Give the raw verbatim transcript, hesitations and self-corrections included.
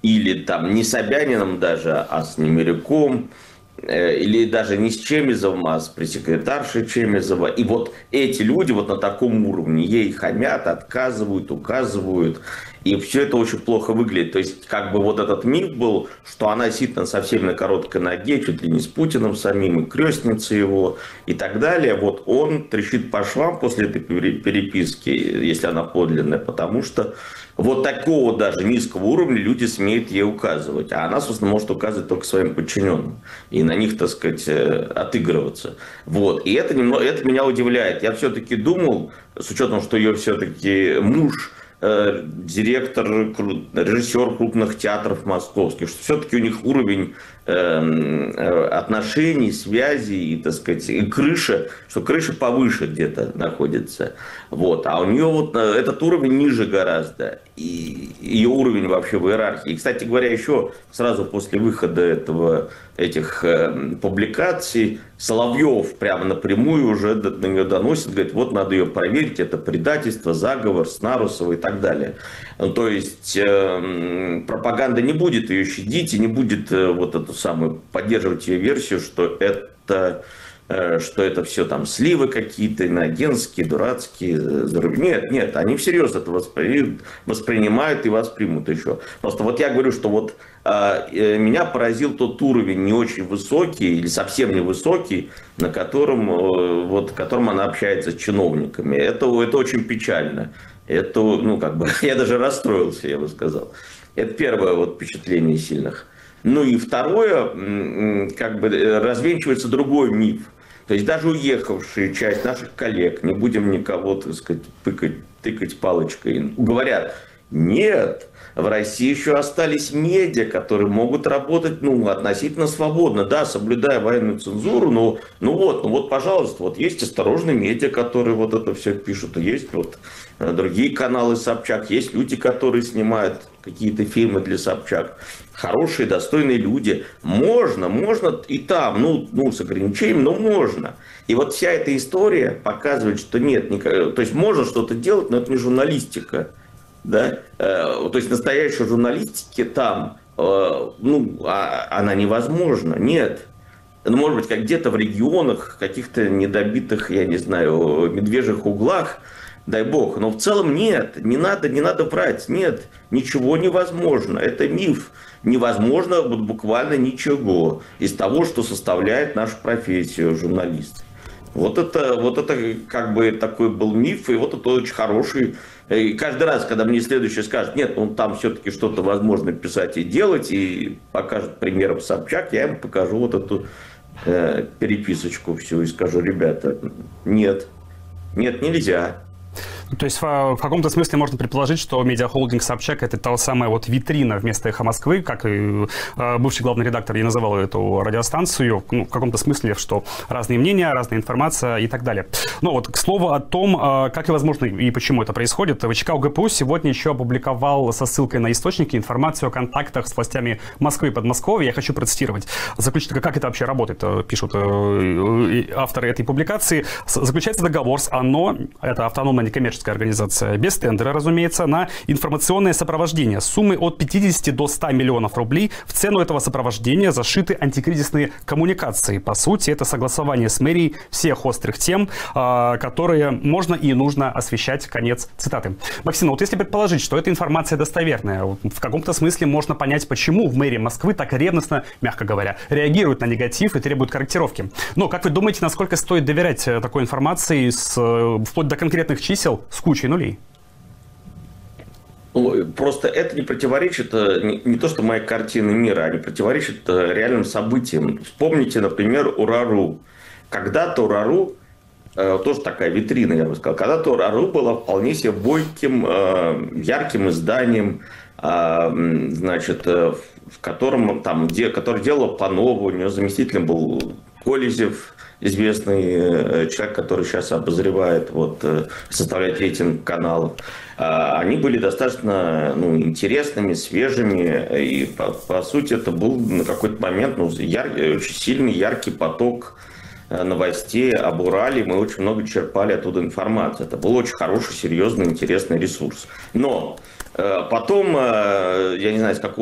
или там не Собяниным даже, а с Немиряком, или даже не с Чемизовым, а с пресс-секретаршей Чемизова. И вот эти люди вот на таком уровне ей хамят, отказывают, указывают. И все это очень плохо выглядит. То есть, как бы вот этот миф был, что она сидит на совсем на короткой ноге, чуть ли не с Путиным самим, и крестница его, и так далее. Вот он трещит по швам после этой переписки, если она подлинная, потому что вот такого даже низкого уровня люди смеют ей указывать. А она, собственно, может указывать только своим подчиненным. И на них, так сказать, отыгрываться. Вот. И это, немного, это меня удивляет. Я все-таки думал, с учетом, что ее все-таки муж директор, режиссер крупных театров московских, что все-таки у них уровень отношений, связей и, так сказать, и крыша, что крыша повыше где-то находится. Вот. А у нее вот этот уровень ниже гораздо. И ее уровень вообще в иерархии. И, кстати говоря, еще сразу после выхода этого, этих э, публикаций Соловьев прямо напрямую уже на нее доносит, говорит, вот надо ее проверить, это предательство, заговор, Снарусова и так далее. Ну, то есть э, пропаганда не будет ее щадить и не будет э, вот эту самую поддерживать ее версию, что это что это все там сливы какие-то, иноагентские, дурацкие. Нет, нет, они всерьез это воспри... воспринимают и воспримут еще. Просто вот я говорю, что вот э, меня поразил тот уровень не очень высокий или совсем невысокий, на котором, э, вот, котором она общается с чиновниками. Это, это очень печально. Это, ну, как бы, я даже расстроился, я бы сказал. Это первое вот впечатление сильных. Ну и второе, как бы развенчивается другой миф. То есть даже уехавшая часть наших коллег, не будем никого, так сказать, тыкать, тыкать палочкой, говорят, нет, в России еще остались медиа, которые могут работать, ну, относительно свободно, да, соблюдая военную цензуру, но, ну вот, ну вот, пожалуйста, вот есть осторожные медиа, которые вот это все пишут, есть вот другие каналы Собчак, есть люди, которые снимают какие-то фильмы для Собчак, хорошие, достойные люди, можно, можно и там, ну, ну с ограничением, но можно. И вот вся эта история показывает, что нет, то есть можно что-то делать, но это не журналистика. Да? То есть настоящей журналистики там, ну, она невозможна, нет. Ну, может быть, как где-то в регионах, каких-то недобитых, я не знаю, медвежьих углах, дай бог, но в целом нет, не надо, не надо врать, нет, ничего невозможно, это миф. Невозможно вот буквально ничего из того, что составляет нашу профессию журналиста. Вот это, вот это как бы такой был миф, и вот это очень хороший. И каждый раз, когда мне следующий скажет, нет, ну там все-таки что-то возможно писать и делать, и покажет примером Собчак, я ему покажу вот эту э, переписочку всю и скажу, ребята, нет, нет, нельзя. То есть в, в каком-то смысле можно предположить, что медиахолдинг Собчак — это та самая вот витрина вместо «Эхо Москвы», как и э, бывший главный редактор, я называл эту радиостанцию, ну, в каком-то смысле, что разные мнения, разная информация и так далее. Но вот к слову о том, э, как и возможно и почему это происходит, ВЧК УГПУ сегодня еще опубликовал со ссылкой на источники информацию о контактах с властями Москвы и Подмосковья. Я хочу процитировать. Заключительно, как это вообще работает, пишут э, авторы этой публикации. Заключается договор с ОНО, это автономная некоммерческая организация, без тендера, разумеется, на информационное сопровождение суммой от пятидесяти до ста миллионов рублей. В цену этого сопровождения зашиты антикризисные коммуникации. По сути, это согласование с мэрией всех острых тем, которые можно и нужно освещать. Конец цитаты. Максим, вот если предположить, что эта информация достоверная, в каком-то смысле можно понять, почему в мэрии Москвы так ревностно, мягко говоря, реагируют на негатив и требуют корректировки. Но как вы думаете, насколько стоит доверять такой информации с, вплоть до конкретных чисел, с кучей нулей? Просто это не противоречит, не, не то что моей картины мира, а не противоречит реальным событиям. Вспомните, например, УРАРУ. Когда-то УРАРУ, э, тоже такая витрина, я бы сказал, когда-то УРАРУ была вполне себе бойким, э, ярким изданием, э, значит, э, в котором, там, где, который делал Панова, у него заместителем был Колезев, известный человек, который сейчас обозревает, вот, составляет рейтинг каналов. Они были достаточно, ну, интересными, свежими, и по, по сути это был на какой-то момент, ну, яр, очень сильный, яркий поток новостей об Урале. Мы очень много черпали оттуда информацию. Это был очень хороший, серьезный, интересный ресурс. Но потом, я не знаю, с какого